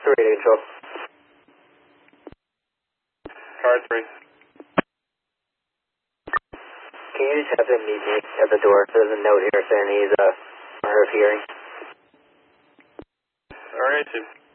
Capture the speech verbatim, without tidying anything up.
three to control. Car three. Can you just have him meet me at the door? There's a note here saying he's uh, hard of hearing. Alright, two.